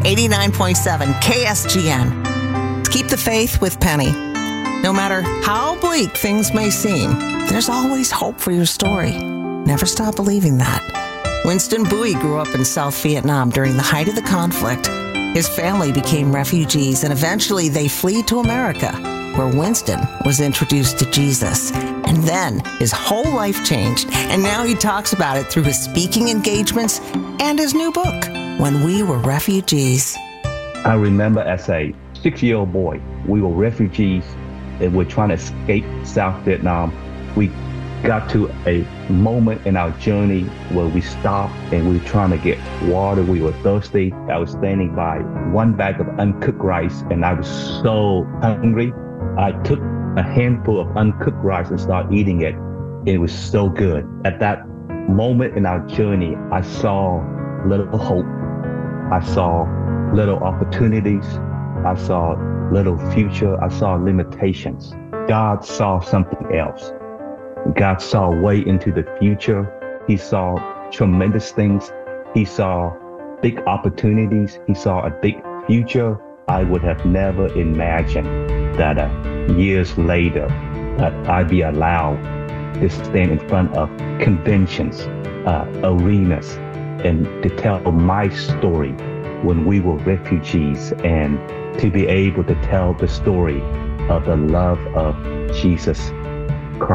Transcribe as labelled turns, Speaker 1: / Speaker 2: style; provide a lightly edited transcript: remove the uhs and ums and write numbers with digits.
Speaker 1: 89.7 KSGN. Keep the faith with Penny. No matter how bleak things may seem, there's always hope for your story. Never stop believing that. Winston Bowie grew up in South Vietnam during the height of the conflict. His family became refugees, and eventually they fled to America, where Winston was introduced to Jesus. And then his whole life changed, and now he talks about it through his speaking engagements and his new book, When We Were Refugees.
Speaker 2: I remember as a 6-year-old boy, we were refugees and we're trying to escape South Vietnam. We got to a moment in our journey where we stopped and we were trying to get water. We were thirsty. I was standing by one bag of uncooked rice and I was so hungry. I took a handful of uncooked rice and started eating it. It was so good. At that moment in our journey, I saw little hope. I saw little opportunities. I saw little future. I saw limitations. God saw something else. God saw way into the future. He saw tremendous things. He saw big opportunities. He saw a big future. I would have never imagined that years later that I'd be allowed to stand in front of conventions, arenas, and to tell my story when we were refugees, and to be able to tell the story of the love of Jesus